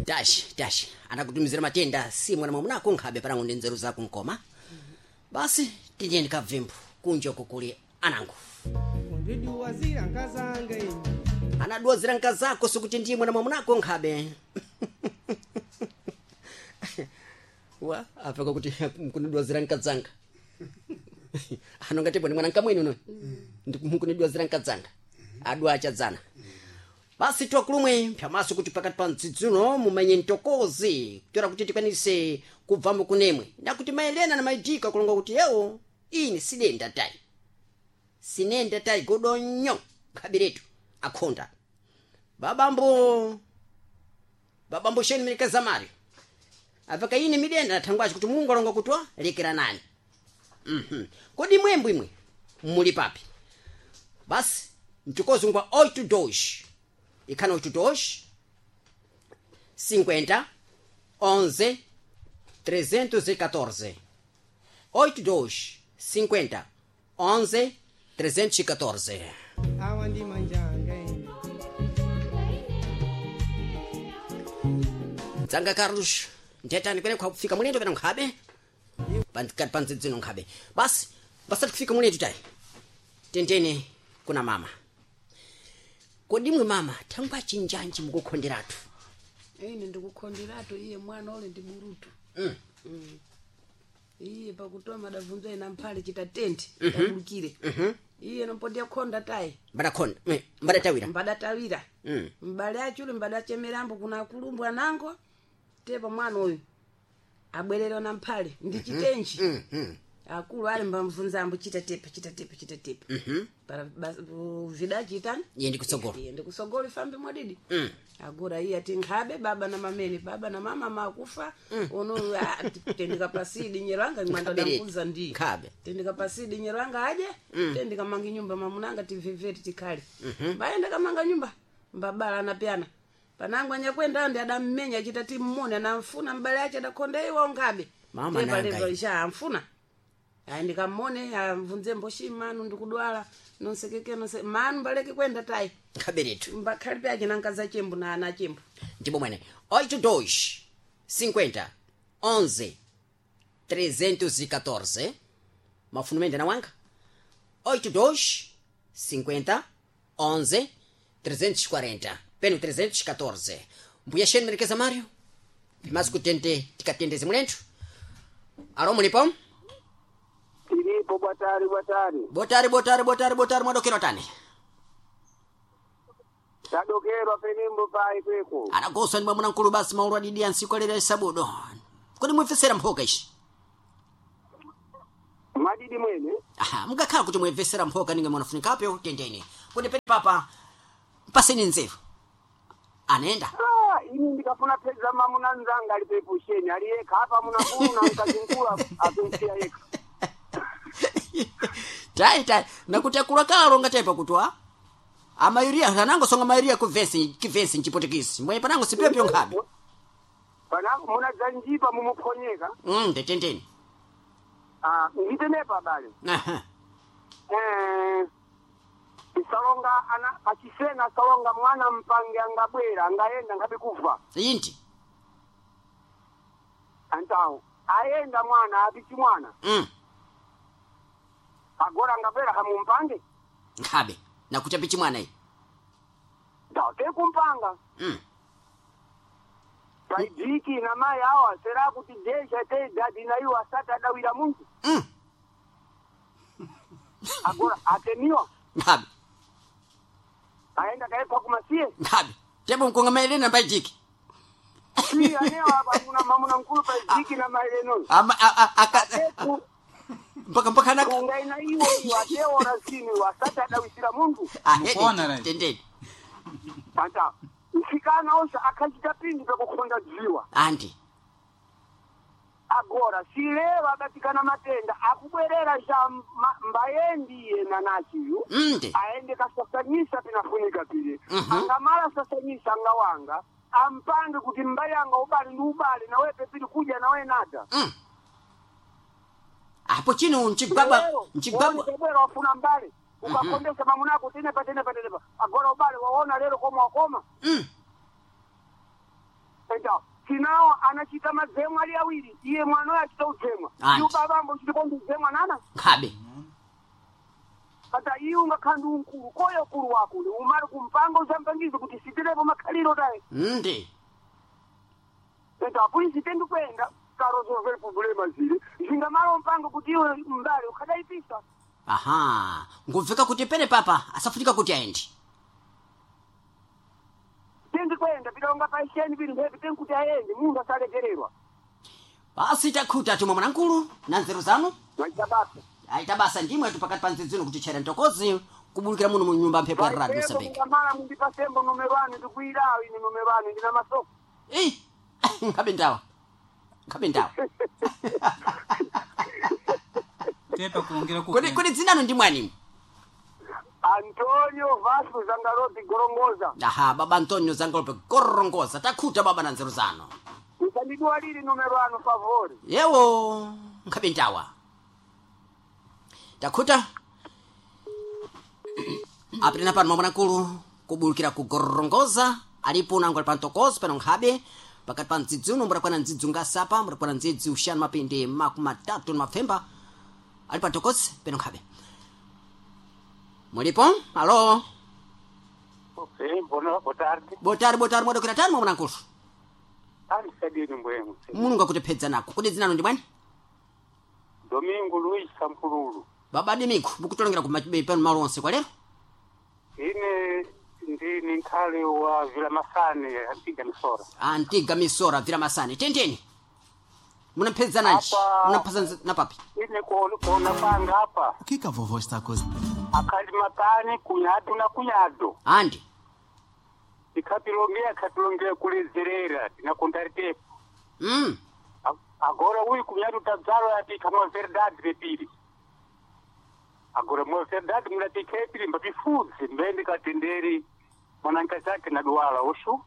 dash anakutumizira matenda si mwana mwamuna kunkhabe panango ndi nzeru zako nkoma basi tiyeni kavimbo kunja kukuli anangu undiduwazira nkazanga ine anaduwazira nkazako sikuti ndiye mwana mwamuna kunkhabe wa apeka kuti kuniduwazira nkazanga anongati bwana mwana nkamwini uno ndikumukuniduwazira nkazanga adwa achadzana basi twakulumwe mpyamaso kuti pakati pa mdzidziuno mumenye ntokozi kutora kuti tikwanise kubvamo kunemwe nakuti maelena na maidika kulonga kuti yewo ini sinenda tai godonyo khabiretu akhonda babambo sheni milika zamari avaka ini midenda thangwachi kuti mulungu alonga kutwa lekera nani kodi mwembo imwe muli papi basi mtukozi ngwa 8 ikana 8 50 11 314 8 50 11 314 awa ndi manjanga ine dzanga Carlos ndetani kwene kwa kufika mulendo pena nkhabe pandikati pandzidzino nkhabe basi basati kufika mulendo tai tentene kuna mama kodi mwe mama thangwa chinjanji mukukhonderatu ine ndikukhonderatu iye mwana ole ndi burutu iye pakutoa madavunzo ena mphale chita tenti tabukire iye nompodia khonda tai mbadatawira mbale achule mbadachemerambo kuna kulumbwa nango tepa mwana oyu abwerera na mphale ndi chitenji akulu ali mbamvunzambo chita tepa para vidaji tani yende kusogolo fambe mwadidi agora iye tinkhabe baba na mama makufa ono tendika pasidi nyeranga mwanda dambuza ndi khabe tendika pasidi nyeranga aje tendika mangi nyumba mamunanga tiviveti tikali baenda kamanga nyumba mbabala anapiana panangwa nyakwenda ndi adammenya chitati mmone anamfuna mbale ache adakonda iwo ngabe mama nanga isha amfuna ndikamone amvunze mboshi manu ndikudwala nonsekeke manu baleke kwenda tai khaberetu mbakhali pyaje nankaza chembu na ana chembu ndipo mwene 8 50 11 314 mafunumende na wanga 8 50 11 340 peno 314 mbuya sheni merekeza Mario bimazi kutente tikatendeze mulendo alo mulipo Tilipo botari mwadokero tani tadokerwa penimbo pai kweko anagosa ni mwamuna nkulu basi maulu adidia nsikolera isabudo kodi mwefesera mphoka ishi madidi mwene mukakhala kuti mwefesera mphoka ninge mwanafunika apo tendeni kodi pene papa mpaseni nzeru anaenda ini ndikafuna peza mamuna nzanga alipepusheni aliyeka hapa munakulu na mkazinkula akumsia yeka tai nakutekula kalo ngatepa kutwa amayuria hanango songa mayuria kivesi nchipotekisi mwenye panango sipio pyo nkhabi panango muna zanjipa mumuponyeka tetenteni ngitenepa bale isalonga ana achisena salonga mwana mpange angabwera angaenda ngabe kufa yinti antawo aenda mwana abichi mwana agora ngabwera hamumpange nkhabe nakucha pichi mwana iyi date kumpanga paidiki na mai awa sera kuti desha te dadi na yu asata dawira muntu agora atemiwa nkhabe aenda kaepa kumasie nkhabe tepo mkonga maile na paidiki si anewa kuna mamuna nkulu paidiki na maile nonu mpaka na kungaina iwo wateo rasini wasata dawisira muntu tendeni panta usikana osa akachita pindi pekukhonda dziwa andi agora sileva akatikana matenda akubwerera cha mbayendi yena nachiyo aende kasasanyisa pinafunika pile angamala sasanyisa angawanga ampange kuti mbayanga ubali ndi ubali nawe pepili kuja nawe nada apo chino nchigwaba kubwera wafuna mbali ukakondesa mamunako tenepa agora ubali waona lero koma wakoma tenta tinawo anachita madzemwa ali awiri iye mwana uyo achita udzemwa Andi. iwo babambo uchitipo udzemwa nana Khabe. kata iye ungakhandi unkulu koyo ukulu wako ule umali kumpanga uzampangize kuti sitilepo makhaliro taye Ndi. tenta apolisi tendikwenda karozovere problema zili zingamala mpango kuti iwe mbali ukhadaipisa Aha. Ngumveka kuti pene papa asafunika kuti aende. tendikwenda pilonga paisheni pili mphepi tenkuti ayende mungu asalekererwa Basi takhuta tumwe mwanamkulu na nzeru zanu. maitabasa Aita basa ndimwe tu pakati pa nzidzino kuti chera ntokozi kubulukira muno mu nyumba mphepo ya radio Mozambique. ngamala mundipasembo numero ane ndikuirawo ine numero ane ndina masoko Khabe ndawa. tepa kuongera Kodi dzinano ndi mwani? Antonio Vasco Zangarotti Gorongoza Aha, baba Antonio Zangalope Gorongoza takhuta baba na nzeru zanu. usandidwa lili numero ano favori Yewo khabe ndawa. Takhuta. Apena pano mwanamkulu kubulukira ku Gorongoza alipo unango ali pantokozi pano nkhabe pakati pa nzidzino murakwana nzidzu ngasapa murakwana nzidzi ushanu mapindi makumatatu na mafemba ali pantokozi pano nkhabe. Mulipo? Alo? boa tarde Botari mwadokera tani mwanamkulu. alisadini mbwenu Mulungu akutipedza nako. Kodi dzinano ndi bwani? Domingo Luis Sampululu Baba Domingo mukutolongera ku machibe pano malo onse kwa lero? ine ndini nkhale wa Vila Masane Antiga Misora Antiga Misora Vila Masane. Tenteni. Munampedza nanji? Apa. Munampedza na papi? ine kuona panga hapa O que a vovó está cozinhando? akalimatani kunyado na kunyado Andi. ikapilongea kulezerera tinakondaritepo agora uyu kunyado tadzaro yati kama verdade pepiri agora mo verdade munatikepiri mbapifudze mbende katenderi mwananka zake na duala ushu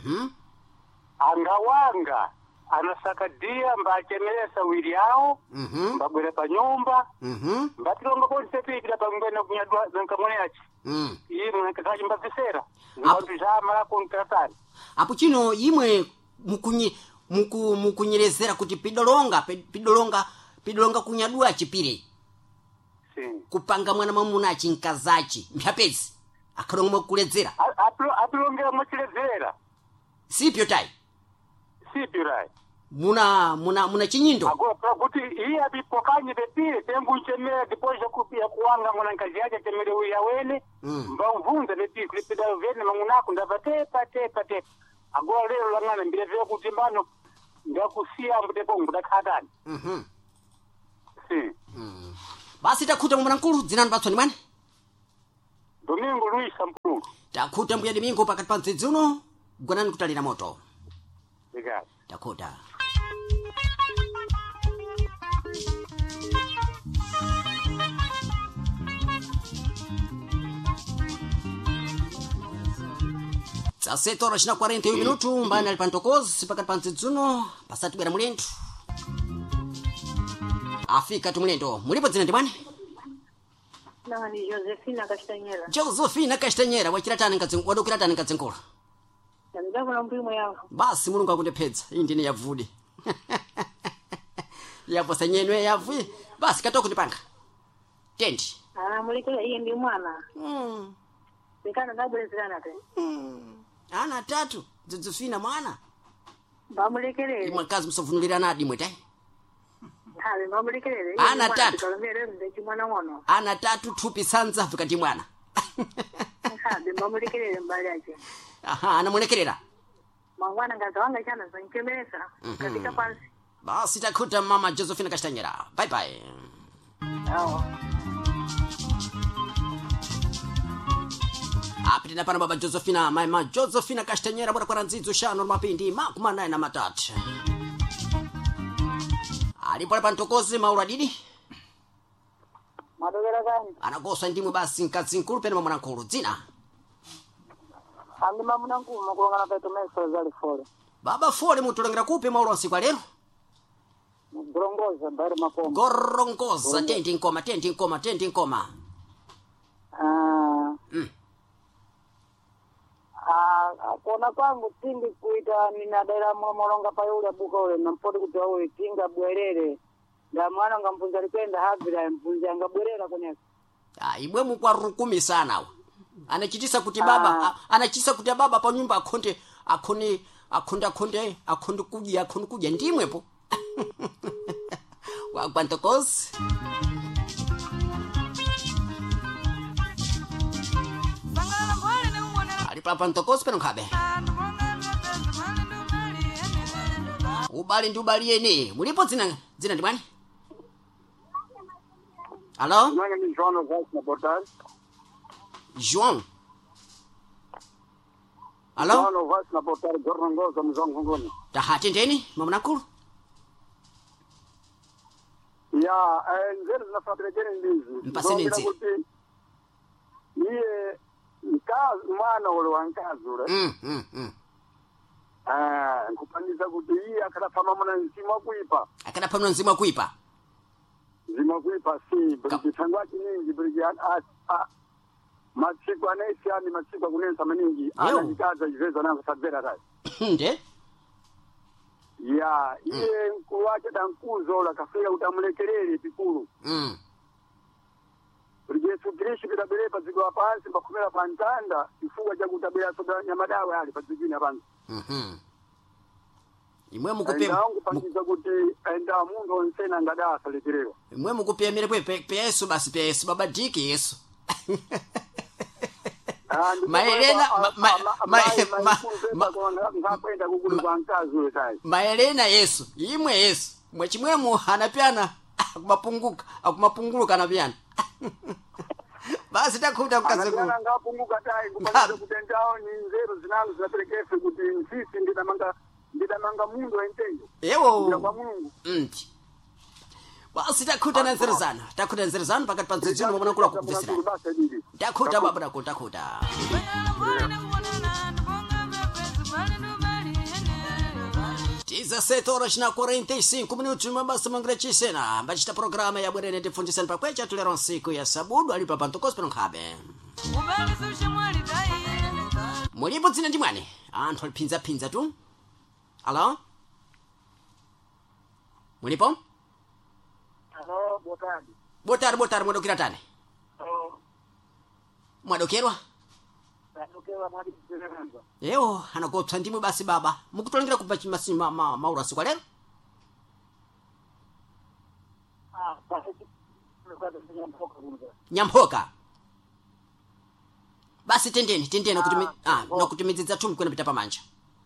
angawanga anasakadia mbachemelesa wili yao mbabwera pa nyumba mbatilonga konse pipira pamwena kunyadwa nankamone yachi iye mwananka zake mbabvisera ngantu zamala kontratani Apo chino imwe mukunyerezera kuti pidolonga kunyadua chipire. sim Kupanga mwana mamuna achinkazachi mphapezi akhalomwe kuledzera apilongera mochiledzera sipyo tai sipirai muna chinyindo agora kuti iye apipokanye pepire tembuchemera depois ya kuwanga mwanankazi yake temere uya wene mbamvunza pepire kulipida vene mangunako ndava tepa agora lero lang'ana mbirevera kuti mbano ndakusiya mbutepo ngudakhatani si basi takhuta mwanamkulu dzinano patsoni mwane Domingo Luis Sampululu takhuta mbuya Domingo pakati pa ndzidzi uno gwanani kutalira moto obrigado takhuta. Saa 7:41 minutu mbani ali pantokozi pakati pa ndzidzi uno pasati bwera mulendo afika tumulendo mulipo dzina ndi bwana Nani Josefina Castanheira. Josefina Castanheira wachiratani wadokiratani kadzinkula Ndaba na mpimo yangu. basi mulungu akundipedza iyi ndine yavude yapo senyenwe yavu basi katoko ndipanga tendi Mulekela iye ndi mwana. Bekana ndabwezerana te. ana tatu Josefina mwana Bamulekelele. mwakazi msovunulira nadi mwete Hawe bamulekelele. Ana tatu. Kalomere mzechi mwana ngono. ana tatu thupi sanza afika ndi mwana Hawe bamulekelele mbali yake. aha anamulekerera Mwana ngazawanga chana zankemelesa. Katika pansi. basi takhuta mama Josefina Castanheira bye bye. Awa. apitena pano baba Josefina mama Josefina Castanheira bora kwa nzidzo shano mapindi makumanayi na matatu alipo pa ntokozi maura didi Madogera gani? anagosa ndimwe basi nkazi nkulu pene mamuna nkulu dzina Andi mamuna nkuma kulongana peto meso zali fole. baba fole mutolengera kupe maulonsi kwa lero Gorongoza bari makomo. Gorongoza tendi nkoma kona kwangu tingi kuita ninadera molonga pa yule buka ule nampoti kuti ule tinga bwerere nda mwana ngampunza likwenda habira mpunza ngabwerera kwenye ibwe mukwarukumi sana wa anachitisa kuti baba anachitisa kuti baba pa nyumba akhonde kudya ndimwepo wa Pantokosi ali pa Pantokosi peno khabe ubali ndi ubali yene mulipo dzina ndi bwani Alô? Mwana ni João Novaes na portal. João? Alô? João Novaes na portal, Gornongoza, Mzong Hongoni. Tahatendeni, mamunakulu? Ya, nzeri zinafatirejeni ndizi. Mpaseni nzi. Iye, mwana ule wa nkazi ule. Nkupandisa kuti iye akadafama mwana nzima kuipa. Akadafama nzima kuipa? Nzima kuipa si, buli changwachi ningi, buli matsiku anaisiani matsiku akunensa maningi. Anajikaza jiveza na kusabera rai. Nde? Ya, iye mkulu wake dankuzo la kafea utamulekelele pikulu. Yesu Kristo kitabele pazigwa pansi bakumera pantanda ifuwa jagu tabela soda nyamadawa yali pazigina bantu. Imwe mukupe ndangu pangiza kuti enda mungu onsena ngadasa leterero. Imwe mukupe mere pe Yesu basi pe Yesu baba diki Yesu. Maelena Yesu imwe Yesu mwechimwemu anapiana akumapunguluka anapiana basi takuta mkazeku anapiana ngapunguka tai kupanda kutendao ni nzeru zinangu zinapelekefe kuti sisi ndidamanga mundu entendo ewo mti basi takuta na nzeru sana pakati pa nzeru mwana kula kukufisira takuta baba takuta Tiza 7:45 minutos mabasa mangrechisena mbachita programa ya bwerene tifundisani pakwecha tulero nsiku ya sabudu ali pa Pantokosi pano nkhabe mulipo dzina ndi mwane anthu aliphinza tu alo mulipo alo botari mwadokera tani mwadokerwa Ewo, anagopsa ndimwe basi baba. Mukutolengera kupa chimasi maura siku lero? Nyampoka. Basi tendeni nokutimidza tumu kwena pita pamanja.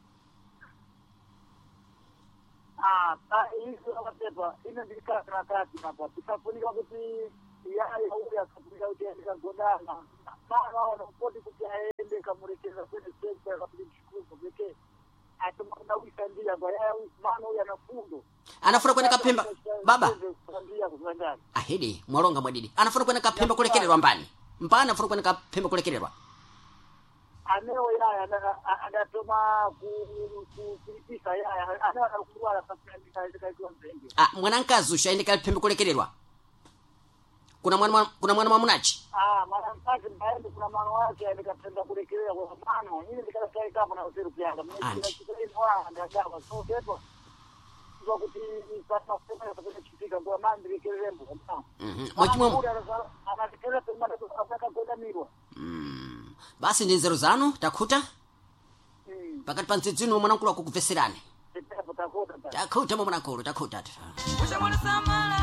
Hizo watepa, ina ndika krakati hapa. Tusafunika kuti yale huya kutika ukiandika godana. Mama wanapoti kukiaende kamurekeza kwenye sekta ya kapili chikuko pekee. Atumana wisandia kwa yaya mano huyu anafundo. Anafuna kwenda kapemba baba. Ahidi mwalonga mwadidi. Anafuna kwenda kapemba kulekererwa mbani. Mpana anafuna kwenda kapemba kulekererwa. Aneo yaya anatoma kulipisa yaya anakuwa katika hiyo mbenge. Mwanankazi ushaende kapemba kulekererwa. Kuna mwana mwamunachi? Mwanankazi mbaende kuna mwana wake alikapenda kulekelea kwa mano. Hili nikalakai kama na usiru kianga. Mimi nikalakai ndagawa. So depo. Kwa kuti nisata sema ya kwenye kifika kwa mandi lekelembo. Mwachimwa. Anatikela pema na kusaka kwenda mirwa. Basi ndi nzeru zanu takuta? Pakati pa nzizinu mwanakulu akukufesirani. Takuta mwanakulu takuta. Ushamwali samala.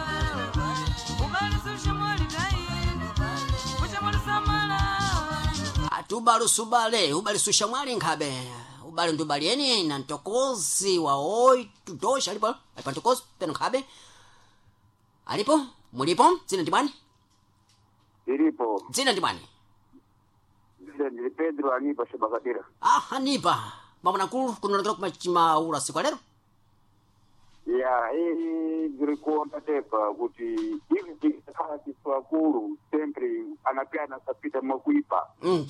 Atubalu subale ubali susha mwali nkhabe ubali ndubali eni na Ntokozi wa oi tutosha alipo Pantokosi peno nkhabe alipo mulipo dzina ndi bwani ilipo dzina ndi bwani ndi Pedro Anipa Shabakadira Anipa mamuna kulu kunonekera kumachima ura siku lero ya zilikuwa tepa kuti hivi kati kwa kulu sempre anapiana sapita mwakuipa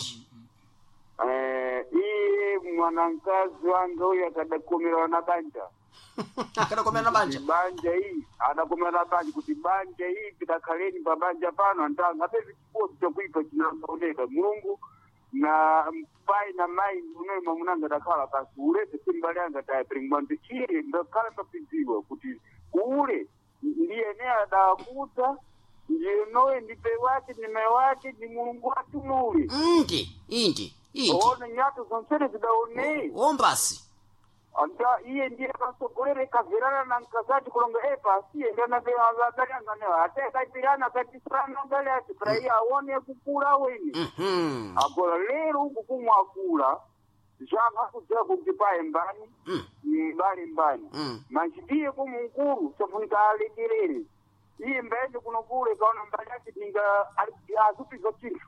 mwanankazi wanga huyu akadakomera na banja akadakomera na banja hii anakomera na banja kuti banja hii kitakaleni pa banja pano antanga pezi kikuwa kutakuipa kinaoneka Mungu na pai na mai unoima munanga dakhala kasi ulete simbali anga tayapringwa ndichire ndakhala papidziwa kuti ule ndiye ne adakuta ndiye noye ndipe wake nime wake ndi mulungu watu muli inti one nyato zonsene zidaone ombasi anta iye ndiye kasogolere kavirana na nkazati kulonga siye ndana vya azadanga ne ate kaipirana katisana ngale ati praia aone kukula weni agola lero hukumwa akula janga kuja kukipae mbani mbali manjidie kumukuru sofunika alegirere iye mbende kunokule kaona mbali yake dinga azupiza chishu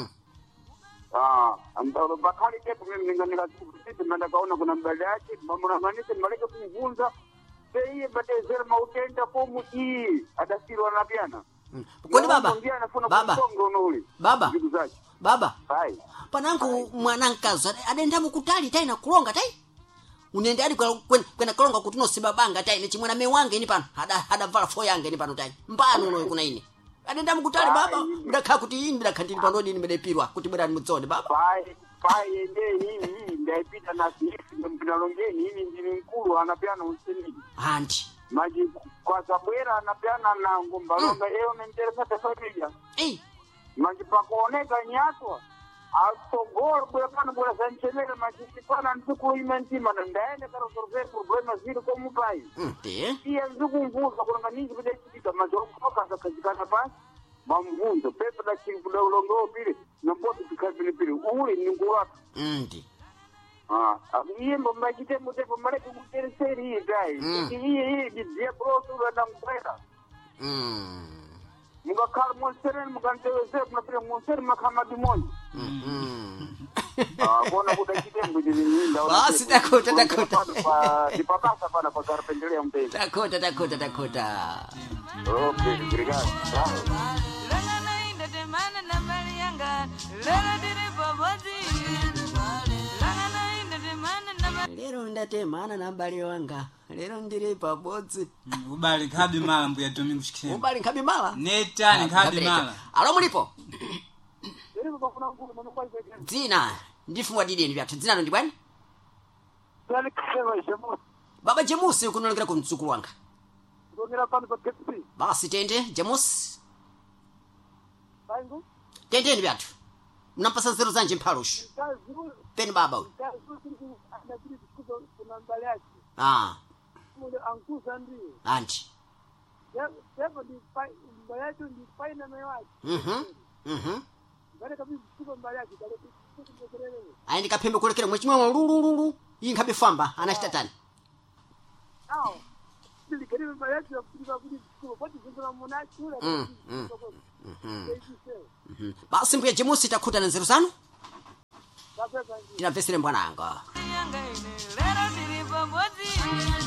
ambao bakali tepo mimi ninga sisi manda kaona kuna mbali yake mamona manise maleke kumvunza seye badezera mautenda pomu hii adasirwa na piana kodi baba hai panangu mwanankazo adenda mukutali tai na kulonga tai unende ali kwena kulonga kuti nosibabanga tai nechimwana mewange ini pano hada vala fo yange ni pano tai mbano uno kuna ine adenda mukutali baba ndakha kuti indi ndakhandili pano ndini medepirwa kuti bwera mudzone baba pai ende hii ndaipita na sisi mpinalongeni hii ndini mkulu anapiana usini anti maji kwa sabwera anapiana na ngombalonga eo menteresa tefamilia maji pakuoneka nyatwa asogoro bwepana bwela zanchenele majisi pana nzuku imentima na ndaende karosorve problema zili kwa mupai iya nzuku mvuza kulanga ningi vile chikita majokoka zakazikana pasi mamvunzo pepe da chimfuda ulongo pili na mbote tukabili pili uli ningulatu iye mbomba chitemo tepo maleke kutereseri hii gai iye bidzia brosu ula mkwela mugakala monsereni muganteweze kunapile monseri makamadi monyi kona kuda chitembo jininda basi takota dipapasa pana kwa karpendelea mpeni takota okay obrigado lero ndatemana na mbali wanga lero ndiri pabodzi ubali khabi mala mbuya Domingo Chikeni ubali khabi mala netani khabi mala alo mulipo dzina ndifumwa dideni vyathu dzina ndo ndi bwani baba Jemusi kunolekera ku mtsukulu wanga basi tende Jemusi tendeni vyathu mnampasa zero zanje mphalushu peni baba uyu anti ayi kapembe kulekera mwechimwa lulululu inkhabe famba anachitatani basi mbuya Jemusi takhuta na nzeru zanu tinamvesere mbwananga